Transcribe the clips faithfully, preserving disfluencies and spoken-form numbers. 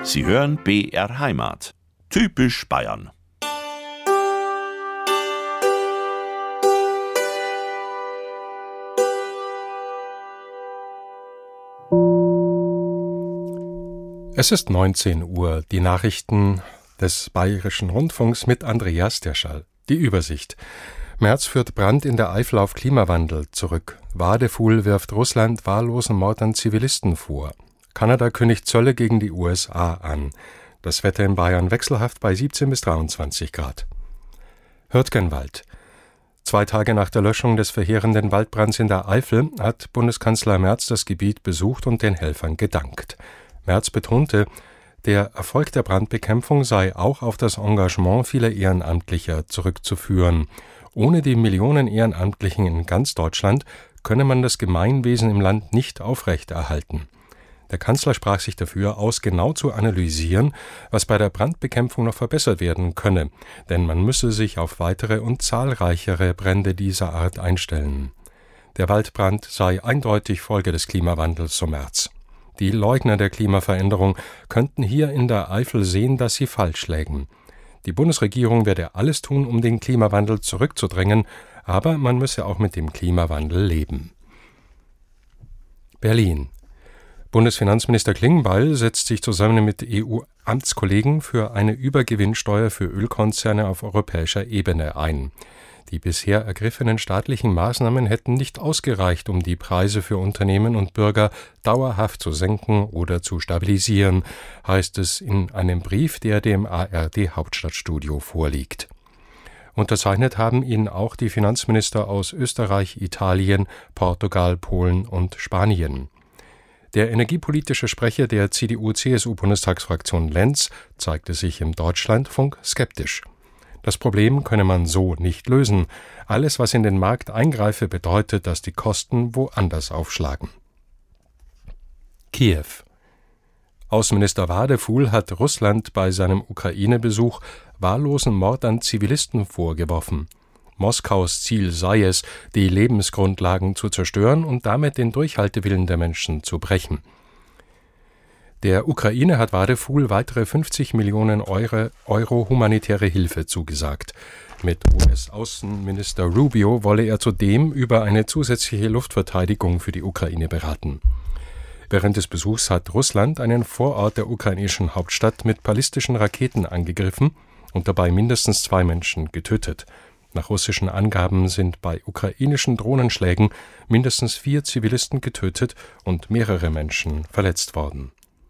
Sie hören B R Heimat. Typisch Bayern. Es ist neunzehn Uhr, die Nachrichten des Bayerischen Rundfunks mit Andreas Derschall. Die Übersicht. Merz führt Brand in der Eifel auf Klimawandel zurück. Wadefuhl wirft Russland wahllosen Mord an Zivilisten vor. Kanada kündigt Zölle gegen die U S A an. Das Wetter in Bayern wechselhaft bei siebzehn bis dreiundzwanzig Grad. Hürtgenwald. Zwei Tage nach der Löschung des verheerenden Waldbrands in der Eifel hat Bundeskanzler Merz das Gebiet besucht und den Helfern gedankt. Merz betonte, der Erfolg der Brandbekämpfung sei auch auf das Engagement vieler Ehrenamtlicher zurückzuführen. Ohne die Millionen Ehrenamtlichen in ganz Deutschland könne man das Gemeinwesen im Land nicht aufrechterhalten. Der Kanzler sprach sich dafür aus, genau zu analysieren, was bei der Brandbekämpfung noch verbessert werden könne, denn man müsse sich auf weitere und zahlreichere Brände dieser Art einstellen. Der Waldbrand sei eindeutig Folge des Klimawandels, so Merz. Die Leugner der Klimaveränderung könnten hier in der Eifel sehen, dass sie falsch lägen. Die Bundesregierung werde alles tun, um den Klimawandel zurückzudrängen, aber man müsse auch mit dem Klimawandel leben. Berlin. Bundesfinanzminister Klingbeil setzt sich zusammen mit E U-Amtskollegen für eine Übergewinnsteuer für Ölkonzerne auf europäischer Ebene ein. Die bisher ergriffenen staatlichen Maßnahmen hätten nicht ausgereicht, um die Preise für Unternehmen und Bürger dauerhaft zu senken oder zu stabilisieren, heißt es in einem Brief, der dem A R D-Hauptstadtstudio vorliegt. Unterzeichnet haben ihn auch die Finanzminister aus Österreich, Italien, Portugal, Polen und Spanien. Der energiepolitische Sprecher der C D U C S U-Bundestagsfraktion Lenz zeigte sich im Deutschlandfunk skeptisch. Das Problem könne man so nicht lösen. Alles, was in den Markt eingreife, bedeutet, dass die Kosten woanders aufschlagen. Kiew. Außenminister Wadefuhl hat Russland bei seinem Ukraine-Besuch wahllosen Mord an Zivilisten vorgeworfen. Moskaus Ziel sei es, die Lebensgrundlagen zu zerstören und damit den Durchhaltewillen der Menschen zu brechen. Der Ukraine hat Wadefuhl weitere fünfzig Millionen Euro, Euro humanitäre Hilfe zugesagt. Mit U S-Außenminister Rubio wolle er zudem über eine zusätzliche Luftverteidigung für die Ukraine beraten. Während des Besuchs hat Russland einen Vorort der ukrainischen Hauptstadt mit ballistischen Raketen angegriffen und dabei mindestens zwei Menschen getötet. Nach russischen Angaben sind bei ukrainischen Drohnenschlägen mindestens vier Zivilisten getötet und mehrere Menschen verletzt worden.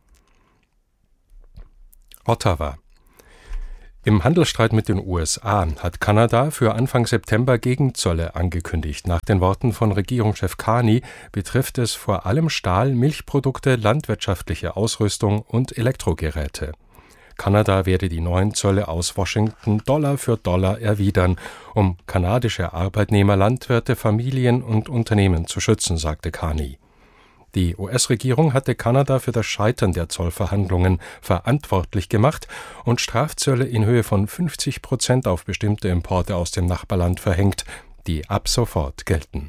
Ottawa. Im Handelsstreit mit den U S A hat Kanada für Anfang September Gegenzölle angekündigt. Nach den Worten von Regierungschef Carney betrifft es vor allem Stahl, Milchprodukte, landwirtschaftliche Ausrüstung und Elektrogeräte. Kanada werde die neuen Zölle aus Washington Dollar für Dollar erwidern, um kanadische Arbeitnehmer, Landwirte, Familien und Unternehmen zu schützen, sagte Carney. Die U S-Regierung hatte Kanada für das Scheitern der Zollverhandlungen verantwortlich gemacht und Strafzölle in Höhe von fünfzig Prozent auf bestimmte Importe aus dem Nachbarland verhängt, die ab sofort gelten.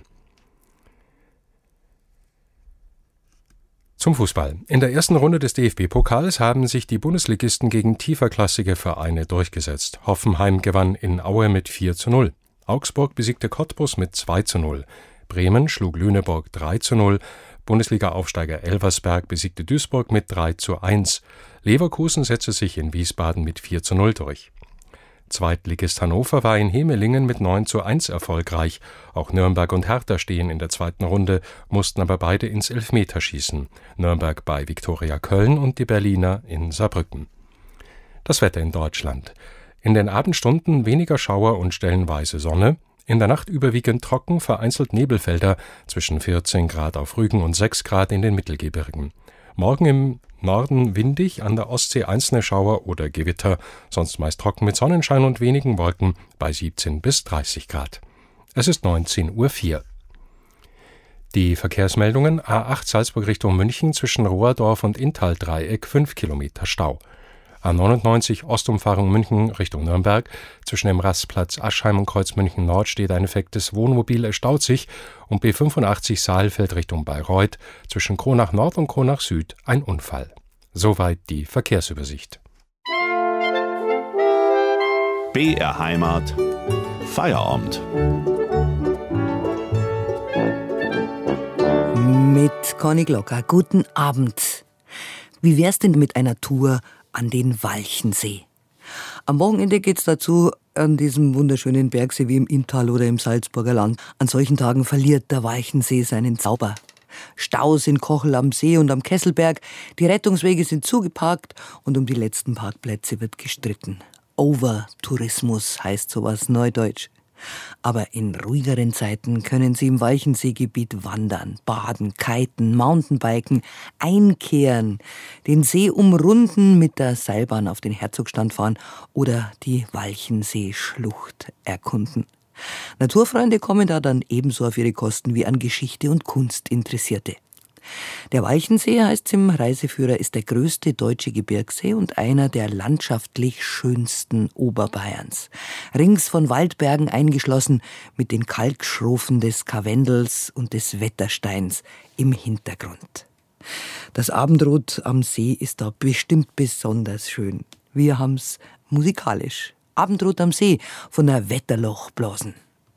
Zum Fußball. In der ersten Runde des D F B-Pokals haben sich die Bundesligisten gegen tieferklassige Vereine durchgesetzt. Hoffenheim gewann in Aue mit vier zu null. Augsburg besiegte Cottbus mit zwei zu null. Bremen schlug Lüneburg drei zu null. Bundesliga-Aufsteiger Elversberg besiegte Duisburg mit drei zu eins. Leverkusen setzte sich in Wiesbaden mit vier zu null durch. Zweitligist Hannover war in Hemelingen mit neun zu eins erfolgreich. Auch Nürnberg und Hertha stehen in der zweiten Runde, mussten aber beide ins Elfmeterschießen. Nürnberg bei Viktoria Köln und die Berliner in Saarbrücken. Das Wetter in Deutschland. In den Abendstunden weniger Schauer und stellenweise Sonne. In der Nacht überwiegend trocken, vereinzelt Nebelfelder zwischen vierzehn Grad auf Rügen und sechs Grad in den Mittelgebirgen. Morgen im Norden windig, an der Ostsee einzelne Schauer oder Gewitter, sonst meist trocken mit Sonnenschein und wenigen Wolken bei siebzehn bis dreißig Grad. Es ist neunzehn Uhr vier. Die Verkehrsmeldungen: A acht Salzburg Richtung München zwischen Rohrdorf und Inntal-Dreieck fünf Kilometer Stau. A neunundneunzig Ostumfahrung München Richtung Nürnberg. Zwischen dem Rastplatz Aschheim und Kreuz München Nord steht ein defektes Wohnmobil, es staut sich. Und B fünfundachtzig Saalfeld Richtung Bayreuth. Zwischen Kronach Nord und Kronach Süd ein Unfall. Soweit die Verkehrsübersicht. B R Heimat. Feierabend. Mit Conny Glocker. Guten Abend. Wie wär's denn mit einer Tour an den Walchensee? Am Wochenende geht's dazu an diesem wunderschönen Bergsee wie im Inntal oder im Salzburger Land. An solchen Tagen verliert der Walchensee seinen Zauber. Staus in Kochel am See und am Kesselberg, die Rettungswege sind zugeparkt und um die letzten Parkplätze wird gestritten. Overtourismus heißt sowas neudeutsch. Aber in ruhigeren Zeiten können Sie im Walchenseegebiet wandern, baden, kiten, Mountainbiken, einkehren, den See umrunden, mit der Seilbahn auf den Herzogstand fahren oder die Walchensee-Schlucht erkunden. Naturfreunde kommen da dann ebenso auf ihre Kosten wie an Geschichte und Kunst Interessierte. Der Walchensee, heißt es im Reiseführer, ist der größte deutsche Gebirgssee und einer der landschaftlich schönsten Oberbayerns. Rings von Waldbergen eingeschlossen, mit den Kalkschrofen des Karwendels und des Wettersteins im Hintergrund. Das Abendrot am See ist da bestimmt besonders schön. Wir haben's musikalisch. Abendrot am See von der Wetterloch blasen.